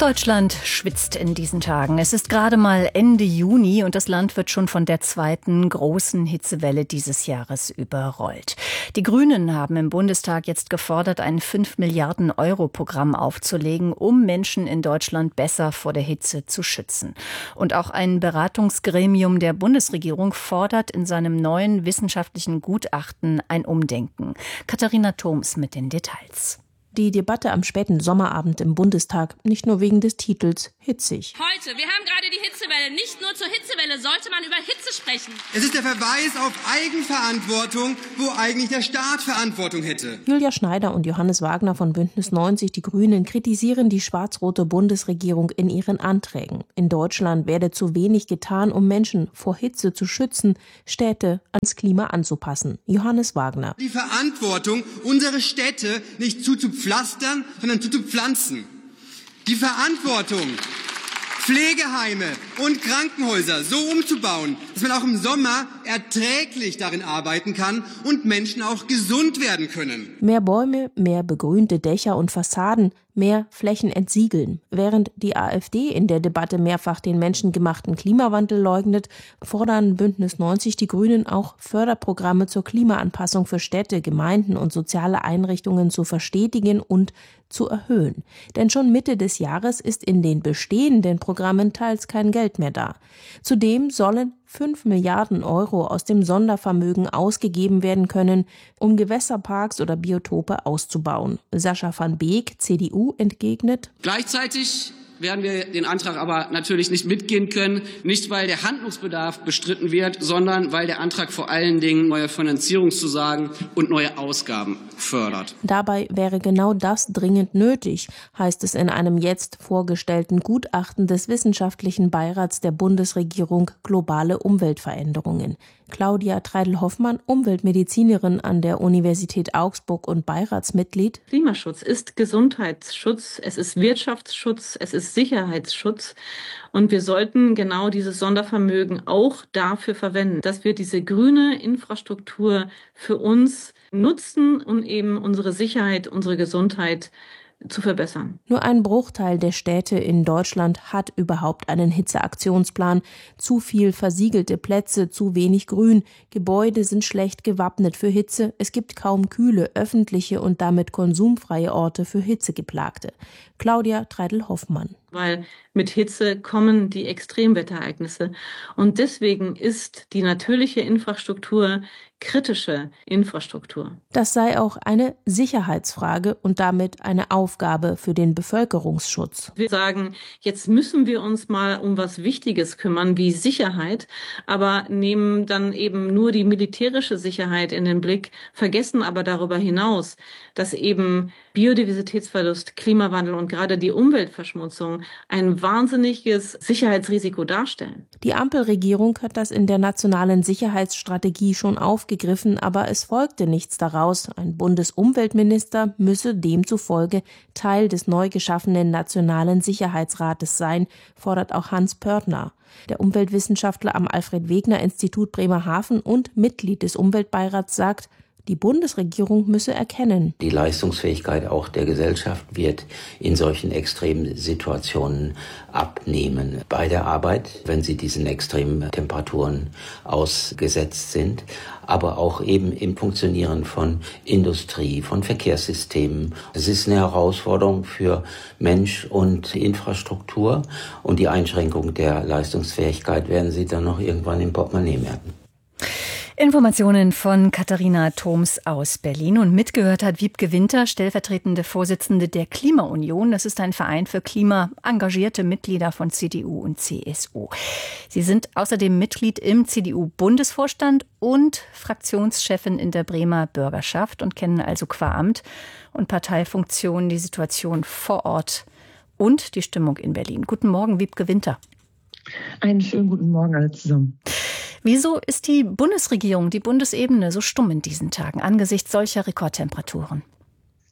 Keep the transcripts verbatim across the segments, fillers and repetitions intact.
Deutschland schwitzt in diesen Tagen. Es ist gerade mal Ende Juni und das Land wird schon von der zweiten großen Hitzewelle dieses Jahres überrollt. Die Grünen haben im Bundestag jetzt gefordert, ein fünf Milliarden Euro Programm aufzulegen, um Menschen in Deutschland besser vor der Hitze zu schützen. Und auch ein Beratungsgremium der Bundesregierung fordert in seinem neuen wissenschaftlichen Gutachten ein Umdenken. Katharina Thoms mit den Details. Die Debatte am späten Sommerabend im Bundestag, nicht nur wegen des Titels, hitzig. Heute, wir haben gerade die Hitzewelle. Nicht nur zur Hitzewelle sollte man über Hitze sprechen. Es ist der Verweis auf Eigenverantwortung, wo eigentlich der Staat Verantwortung hätte. Julia Schneider und Johannes Wagner von Bündnis neunzig, die Grünen, kritisieren die schwarz-rote Bundesregierung in ihren Anträgen. In Deutschland werde zu wenig getan, um Menschen vor Hitze zu schützen, Städte ans Klima anzupassen. Johannes Wagner. Die Verantwortung, unsere Städte nicht zuzupflastern, sondern zuzupflanzen. Die Verantwortung, Pflegeheime und Krankenhäuser so umzubauen, dass man auch im Sommer erträglich darin arbeiten kann und Menschen auch gesund werden können. Mehr Bäume, mehr begrünte Dächer und Fassaden, mehr Flächen entsiegeln. Während die AfD in der Debatte mehrfach den menschengemachten Klimawandel leugnet, fordern Bündnis neunzig die Grünen auch Förderprogramme zur Klimaanpassung für Städte, Gemeinden und soziale Einrichtungen zu verstetigen und zu erhöhen. Denn schon Mitte des Jahres ist in den bestehenden Programmen teils kein Geld mehr da. Zudem sollen fünf Milliarden Euro aus dem Sondervermögen ausgegeben werden können, um Gewässerparks oder Biotope auszubauen. Sascha van Beek, C D U, entgegnet: Gleichzeitig werden wir den Antrag aber natürlich nicht mitgehen können, nicht weil der Handlungsbedarf bestritten wird, sondern weil der Antrag vor allen Dingen neue Finanzierungszusagen und neue Ausgaben fördert. Dabei wäre genau das dringend nötig, heißt es in einem jetzt vorgestellten Gutachten des Wissenschaftlichen Beirats der Bundesregierung Globale Umweltveränderungen. Claudia Treidel-Hoffmann, Umweltmedizinerin an der Universität Augsburg und Beiratsmitglied. Klimaschutz ist Gesundheitsschutz, es ist Wirtschaftsschutz, es ist Sicherheitsschutz. Und wir sollten genau dieses Sondervermögen auch dafür verwenden, dass wir diese grüne Infrastruktur für uns nutzen, um eben unsere Sicherheit, unsere Gesundheit zu verbessern. Nur ein Bruchteil der Städte in Deutschland hat überhaupt einen Hitzeaktionsplan. Zu viel versiegelte Plätze, zu wenig Grün. Gebäude sind schlecht gewappnet für Hitze. Es gibt kaum kühle, öffentliche und damit konsumfreie Orte für Hitzegeplagte. Claudia Treidel-Hoffmann. Weil mit Hitze kommen die Extremwetterereignisse. Und deswegen ist die natürliche Infrastruktur kritische Infrastruktur. Das sei auch eine Sicherheitsfrage und damit eine Aufgabe für den Bevölkerungsschutz. Wir sagen, jetzt müssen wir uns mal um was Wichtiges kümmern, wie Sicherheit, aber nehmen dann eben nur die militärische Sicherheit in den Blick, vergessen aber darüber hinaus, dass eben Biodiversitätsverlust, Klimawandel und gerade die Umweltverschmutzung ein wahnsinniges Sicherheitsrisiko darstellen. Die Ampelregierung hat das in der nationalen Sicherheitsstrategie schon aufgegriffen, aber es folgte nichts daraus. Ein Bundesumweltminister müsse demzufolge Teil des neu geschaffenen Nationalen Sicherheitsrates sein, fordert auch Hans Pörtner. Der Umweltwissenschaftler am Alfred-Wegener-Institut Bremerhaven und Mitglied des Umweltbeirats sagt, die Bundesregierung müsse erkennen: Die Leistungsfähigkeit auch der Gesellschaft wird in solchen extremen Situationen abnehmen. Bei der Arbeit, wenn sie diesen extremen Temperaturen ausgesetzt sind, aber auch eben im Funktionieren von Industrie, von Verkehrssystemen. Es ist eine Herausforderung für Mensch und Infrastruktur, und die Einschränkung der Leistungsfähigkeit werden Sie dann noch irgendwann im Portemonnaie merken. Informationen von Katharina Thoms aus Berlin. Und mitgehört hat Wiebke Winter, stellvertretende Vorsitzende der Klimaunion. Das ist ein Verein für klimaengagierte Mitglieder von C D U und C S U. Sie sind außerdem Mitglied im C D U-Bundesvorstand und Fraktionschefin in der Bremer Bürgerschaft und kennen also qua Amt und Parteifunktion die Situation vor Ort und die Stimmung in Berlin. Guten Morgen, Wiebke Winter. Einen schönen guten Morgen alle zusammen. Wieso ist die Bundesregierung, die Bundesebene so stumm in diesen Tagen angesichts solcher Rekordtemperaturen?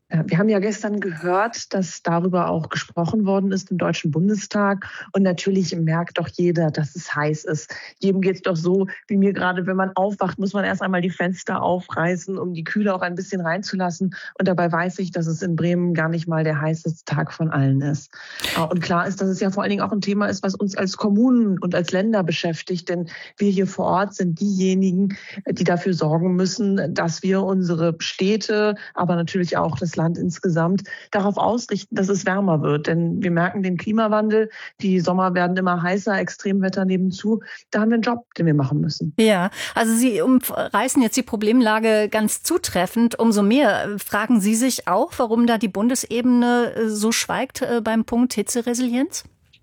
Wir haben ja gestern gehört, dass darüber auch gesprochen worden ist im Deutschen Bundestag. Und natürlich merkt doch jeder, dass es heiß ist. Jedem geht es doch so, wie mir gerade, wenn man aufwacht, muss man erst einmal die Fenster aufreißen, um die Kühle auch ein bisschen reinzulassen. Und dabei weiß ich, dass es in Bremen gar nicht mal der heißeste Tag von allen ist. Und klar ist, dass es ja vor allen Dingen auch ein Thema ist, was uns als Kommunen und als Länder beschäftigt. Denn wir hier vor Ort sind diejenigen, die dafür sorgen müssen, dass wir unsere Städte, aber natürlich auch das Land insgesamt darauf ausrichten, dass es wärmer wird. Denn wir merken den Klimawandel, die Sommer werden immer heißer, Extremwetter nebenzu. Da haben wir einen Job, den wir machen müssen. Ja, also Sie umreißen jetzt die Problemlage ganz zutreffend. Umso mehr fragen Sie sich auch, warum da die Bundesebene so schweigt beim Punkt Hitzeresilienz?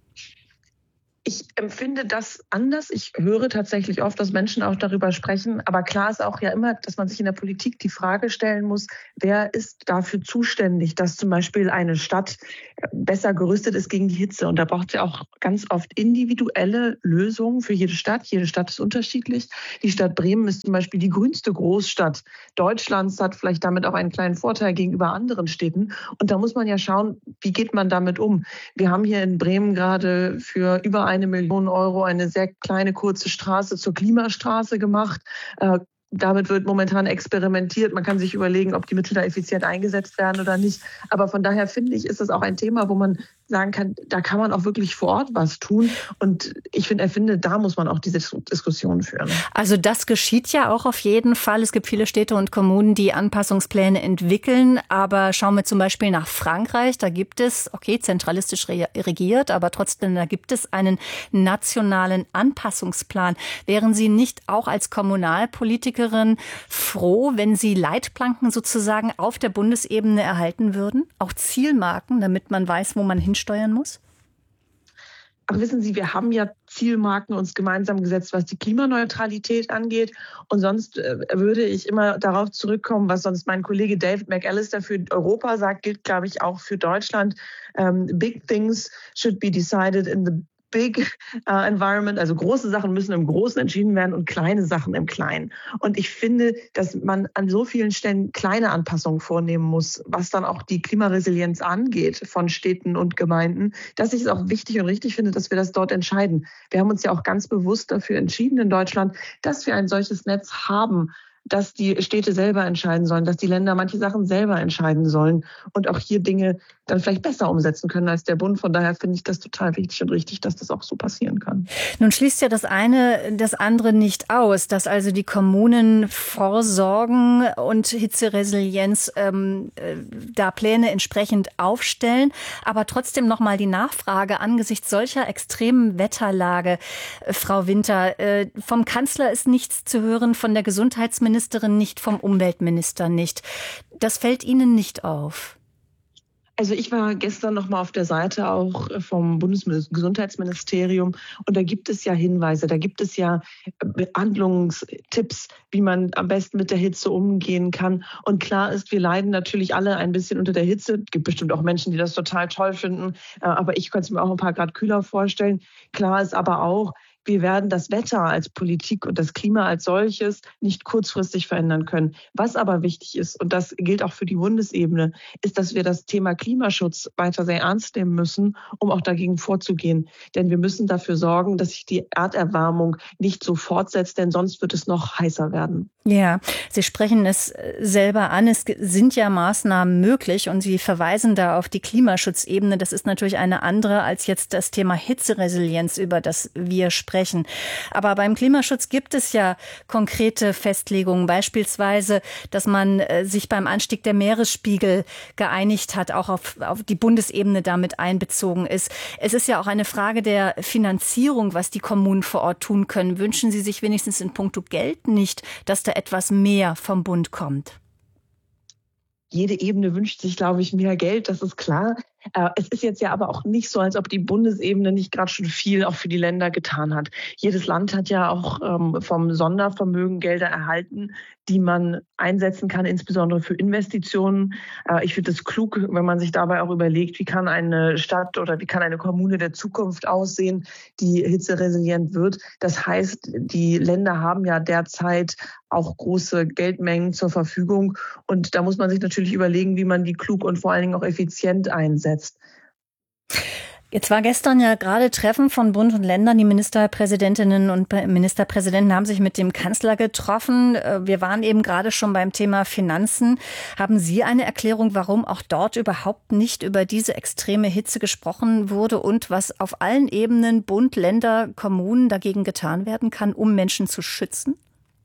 Ich empfinde das anders. Ich höre tatsächlich oft, dass Menschen auch darüber sprechen. Aber klar ist auch ja immer, dass man sich in der Politik die Frage stellen muss, wer ist dafür zuständig, dass zum Beispiel eine Stadt besser gerüstet ist gegen die Hitze. Und da braucht es ja auch ganz oft individuelle Lösungen für jede Stadt. Jede Stadt ist unterschiedlich. Die Stadt Bremen ist zum Beispiel die grünste Großstadt Deutschlands, hat vielleicht damit auch einen kleinen Vorteil gegenüber anderen Städten. Und da muss man ja schauen, wie geht man damit um. Wir haben hier in Bremen gerade für über eine Million Euro eine sehr kleine, kurze Straße zur Klimastraße gemacht. Äh, damit wird momentan experimentiert. Man kann sich überlegen, ob die Mittel da effizient eingesetzt werden oder nicht. Aber von daher finde ich, ist das auch ein Thema, wo man sagen kann, da kann man auch wirklich vor Ort was tun. Und ich finde, er findet, da muss man auch diese Diskussion führen. Also das geschieht ja auch auf jeden Fall. Es gibt viele Städte und Kommunen, die Anpassungspläne entwickeln. Aber schauen wir zum Beispiel nach Frankreich. Da gibt es, okay, zentralistisch regiert, aber trotzdem, da gibt es einen nationalen Anpassungsplan. Wären Sie nicht auch als Kommunalpolitikerin froh, wenn Sie Leitplanken sozusagen auf der Bundesebene erhalten würden? Auch Zielmarken, damit man weiß, wo man hinsteuern muss? Aber wissen Sie, wir haben ja Zielmarken uns gemeinsam gesetzt, was die Klimaneutralität angeht. Und sonst äh, würde ich immer darauf zurückkommen, was sonst mein Kollege David McAllister für Europa sagt, gilt, glaube ich, auch für Deutschland. Um, big things should be decided in the big uh, environment, also große Sachen müssen im Großen entschieden werden und kleine Sachen im Kleinen. Und ich finde, dass man an so vielen Stellen kleine Anpassungen vornehmen muss, was dann auch die Klimaresilienz angeht von Städten und Gemeinden, dass ich es auch wichtig und richtig finde, dass wir das dort entscheiden. Wir haben uns ja auch ganz bewusst dafür entschieden in Deutschland, dass wir ein solches Netz haben, dass die Städte selber entscheiden sollen, dass die Länder manche Sachen selber entscheiden sollen und auch hier Dinge dann vielleicht besser umsetzen können als der Bund. Von daher finde ich das total wichtig und richtig, dass das auch so passieren kann. Nun schließt ja das eine das andere nicht aus, dass also die Kommunen vorsorgen und Hitzeresilienz ähm, äh, da Pläne entsprechend aufstellen. Aber trotzdem nochmal die Nachfrage angesichts solcher extremen Wetterlage, äh, Frau Winter, äh, vom Kanzler ist nichts zu hören, von der Gesundheitsministerin nicht, vom Umweltminister nicht. Das fällt Ihnen nicht auf? Also ich war gestern noch mal auf der Seite auch vom Bundesgesundheitsministerium und da gibt es ja Hinweise, da gibt es ja Behandlungstipps, wie man am besten mit der Hitze umgehen kann. Und klar ist, wir leiden natürlich alle ein bisschen unter der Hitze. Es gibt bestimmt auch Menschen, die das total toll finden, aber ich könnte es mir auch ein paar Grad kühler vorstellen. Klar ist aber auch, wir werden das Wetter als Politik und das Klima als solches nicht kurzfristig verändern können. Was aber wichtig ist, und das gilt auch für die Bundesebene, ist, dass wir das Thema Klimaschutz weiter sehr ernst nehmen müssen, um auch dagegen vorzugehen. Denn wir müssen dafür sorgen, dass sich die Erderwärmung nicht so fortsetzt, denn sonst wird es noch heißer werden. Ja, Sie sprechen es selber an. Es sind ja Maßnahmen möglich und Sie verweisen da auf die Klimaschutzebene. Das ist natürlich eine andere als jetzt das Thema Hitzeresilienz, über das wir sprechen. Aber beim Klimaschutz gibt es ja konkrete Festlegungen, beispielsweise, dass man sich beim Anstieg der Meeresspiegel geeinigt hat, auch auf, auf die Bundesebene damit einbezogen ist. Es ist ja auch eine Frage der Finanzierung, was die Kommunen vor Ort tun können. Wünschen Sie sich wenigstens in puncto Geld nicht, dass da etwas mehr vom Bund kommt? Jede Ebene wünscht sich, glaube ich, mehr Geld, das ist klar. Es ist jetzt ja aber auch nicht so, als ob die Bundesebene nicht gerade schon viel auch für die Länder getan hat. Jedes Land hat ja auch ähm, vom Sondervermögen Gelder erhalten, die man einsetzen kann, insbesondere für Investitionen. Äh, ich finde es klug, wenn man sich dabei auch überlegt, wie kann eine Stadt oder wie kann eine Kommune der Zukunft aussehen, die hitzeresilient wird. Das heißt, die Länder haben ja derzeit auch große Geldmengen zur Verfügung. Und da muss man sich natürlich überlegen, wie man die klug und vor allen Dingen auch effizient einsetzt. Jetzt war gestern ja gerade Treffen von Bund und Ländern. Die Ministerpräsidentinnen und Ministerpräsidenten haben sich mit dem Kanzler getroffen. Wir waren eben gerade schon beim Thema Finanzen. Haben Sie eine Erklärung, warum auch dort überhaupt nicht über diese extreme Hitze gesprochen wurde und was auf allen Ebenen, Bund, Länder, Kommunen dagegen getan werden kann, um Menschen zu schützen?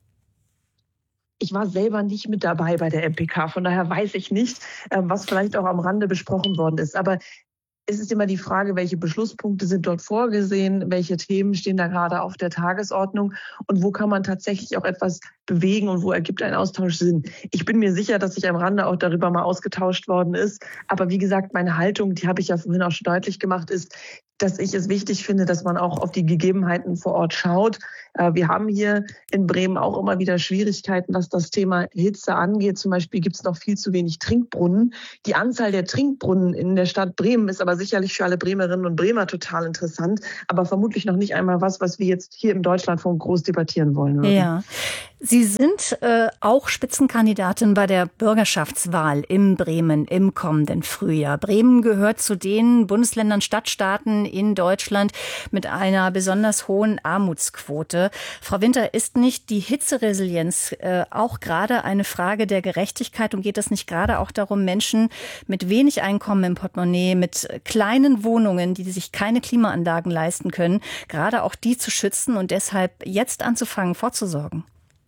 Ich war selber nicht mit dabei bei der M P K, von daher weiß ich nicht, was vielleicht auch am Rande besprochen worden ist. Aber es ist immer die Frage, welche Beschlusspunkte sind dort vorgesehen, welche Themen stehen da gerade auf der Tagesordnung und wo kann man tatsächlich auch etwas bewegen und wo ergibt ein Austausch Sinn. Ich bin mir sicher, dass sich am Rande auch darüber mal ausgetauscht worden ist. Aber wie gesagt, meine Haltung, die habe ich ja vorhin auch schon deutlich gemacht, ist, dass ich es wichtig finde, dass man auch auf die Gegebenheiten vor Ort schaut. Wir haben hier in Bremen auch immer wieder Schwierigkeiten, was das Thema Hitze angeht. Zum Beispiel gibt es noch viel zu wenig Trinkbrunnen. Die Anzahl der Trinkbrunnen in der Stadt Bremen ist aber sicherlich für alle Bremerinnen und Bremer total interessant, aber vermutlich noch nicht einmal was, was wir jetzt hier im Deutschlandfunk groß debattieren wollen würden. Ja. Sie sind äh, auch Spitzenkandidatin bei der Bürgerschaftswahl in Bremen im kommenden Frühjahr. Bremen gehört zu den Bundesländern, Stadtstaaten in Deutschland mit einer besonders hohen Armutsquote. Frau Winter, ist nicht die Hitzeresilienz äh, auch gerade eine Frage der Gerechtigkeit und geht es nicht gerade auch darum, Menschen mit wenig Einkommen im Portemonnaie, mit kleinen Wohnungen, die sich keine Klimaanlagen leisten können, gerade auch die zu schützen und deshalb jetzt anzufangen, vorzusorgen?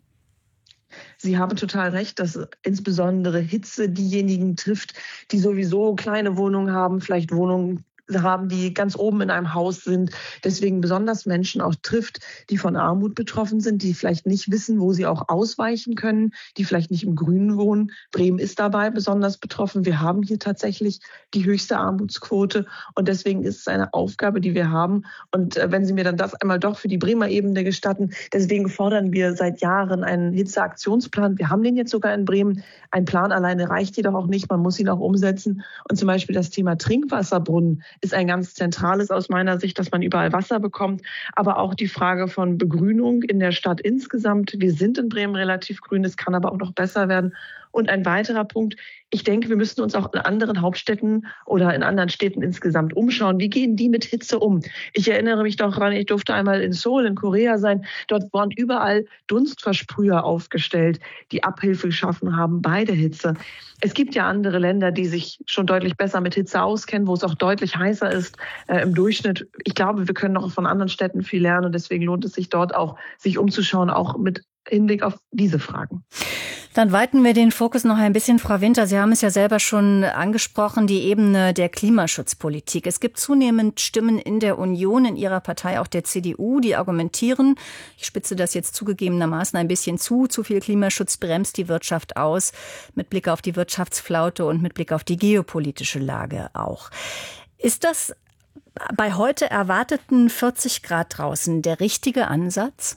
Sie haben total recht, dass insbesondere Hitze diejenigen trifft, die sowieso kleine Wohnungen haben, vielleicht Wohnungen haben, die ganz oben in einem Haus sind. Deswegen besonders Menschen auch trifft, die von Armut betroffen sind, die vielleicht nicht wissen, wo sie auch ausweichen können, die vielleicht nicht im Grünen wohnen. Bremen ist dabei besonders betroffen. Wir haben hier tatsächlich die höchste Armutsquote und deswegen ist es eine Aufgabe, die wir haben. Und wenn Sie mir dann das einmal doch für die Bremer Ebene gestatten, deswegen fordern wir seit Jahren einen Hitzeaktionsplan. Wir haben den jetzt sogar in Bremen. Ein Plan alleine reicht jedoch auch nicht. Man muss ihn auch umsetzen. Und zum Beispiel das Thema Trinkwasserbrunnen ist ein ganz zentrales aus meiner Sicht, dass man überall Wasser bekommt. Aber auch die Frage von Begrünung in der Stadt insgesamt. Wir sind in Bremen relativ grün, es kann aber auch noch besser werden. Und ein weiterer Punkt, ich denke, wir müssen uns auch in anderen Hauptstädten oder in anderen Städten insgesamt umschauen. Wie gehen die mit Hitze um? Ich erinnere mich doch daran, ich durfte einmal in Seoul in Korea sein. Dort waren überall Dunstversprüher aufgestellt, die Abhilfe geschaffen haben bei der Hitze. Es gibt ja andere Länder, die sich schon deutlich besser mit Hitze auskennen, wo es auch deutlich heißer ist äh, im Durchschnitt. Ich glaube, wir können noch von anderen Städten viel lernen und deswegen lohnt es sich dort auch, sich umzuschauen, auch mit Hinblick auf diese Fragen. Dann weiten wir den Fokus noch ein bisschen, Frau Winter. Sie haben es ja selber schon angesprochen, die Ebene der Klimaschutzpolitik. Es gibt zunehmend Stimmen in der Union, in Ihrer Partei, auch der C D U, die argumentieren, ich spitze das jetzt zugegebenermaßen ein bisschen zu, zu viel Klimaschutz bremst die Wirtschaft aus, mit Blick auf die Wirtschaftsflaute und mit Blick auf die geopolitische Lage auch. Ist das bei heute erwarteten vierzig Grad draußen der richtige Ansatz?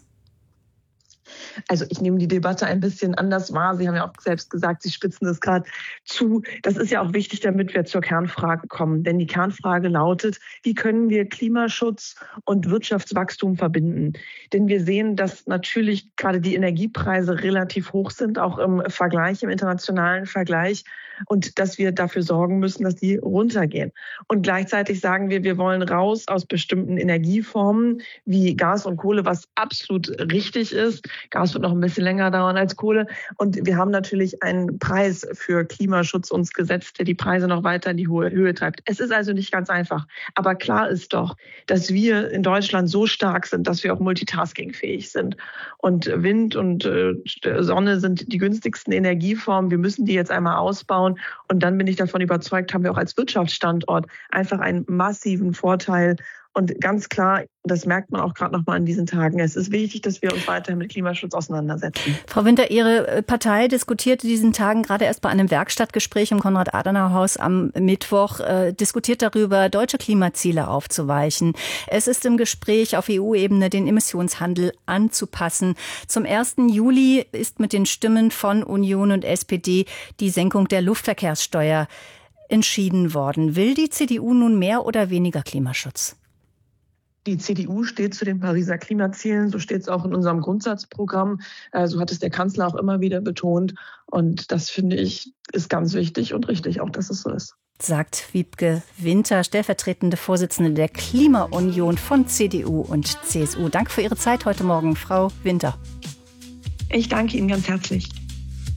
Also ich nehme die Debatte ein bisschen anders wahr. Sie haben ja auch selbst gesagt, Sie spitzen es gerade zu. Das ist ja auch wichtig, damit wir zur Kernfrage kommen. Denn die Kernfrage lautet, wie können wir Klimaschutz und Wirtschaftswachstum verbinden? Denn wir sehen, dass natürlich gerade die Energiepreise relativ hoch sind, auch im Vergleich, im internationalen Vergleich. Und dass wir dafür sorgen müssen, dass die runtergehen. Und gleichzeitig sagen wir, wir wollen raus aus bestimmten Energieformen wie Gas und Kohle, was absolut richtig ist. Gas wird noch ein bisschen länger dauern als Kohle. Und wir haben natürlich einen Preis für Klimaschutz uns gesetzt, der die Preise noch weiter in die hohe Höhe treibt. Es ist also nicht ganz einfach. Aber klar ist doch, dass wir in Deutschland so stark sind, dass wir auch multitaskingfähig sind. Und Wind und äh, Sonne sind die günstigsten Energieformen. Wir müssen die jetzt einmal ausbauen. Und dann bin ich davon überzeugt, haben wir auch als Wirtschaftsstandort einfach einen massiven Vorteil. Und ganz klar, das merkt man auch gerade noch mal in diesen Tagen, es ist wichtig, dass wir uns weiterhin mit Klimaschutz auseinandersetzen. Frau Winter, Ihre Partei diskutierte diesen Tagen gerade erst bei einem Werkstattgespräch im Konrad-Adenauer-Haus am Mittwoch, äh, diskutiert darüber, deutsche Klimaziele aufzuweichen. Es ist im Gespräch auf E U-Ebene, den Emissionshandel anzupassen. Zum ersten Juli ist mit den Stimmen von Union und S P D die Senkung der Luftverkehrssteuer entschieden worden. Will die C D U nun mehr oder weniger Klimaschutz? Die C D U steht zu den Pariser Klimazielen, so steht es auch in unserem Grundsatzprogramm. So hat es der Kanzler auch immer wieder betont. Und das, finde ich, ist ganz wichtig und richtig, auch dass es so ist. Sagt Wiebke Winter, stellvertretende Vorsitzende der Klimaunion von C D U und C S U. Danke für Ihre Zeit heute Morgen, Frau Winter. Ich danke Ihnen ganz herzlich.